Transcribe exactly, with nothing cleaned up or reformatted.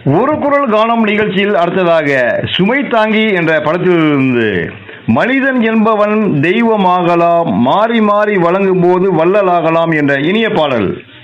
ஒரு குரல் காணும் நிகழ்ச்சியில் அடுத்ததாக சுமை தாங்கி என்ற படத்திலிருந்து மனிதன் என்பவன் தெய்வமாகலாம், மாறி மாறி வழங்கும் போது வள்ளலாகலாம் என்ற இனிய பாடல்.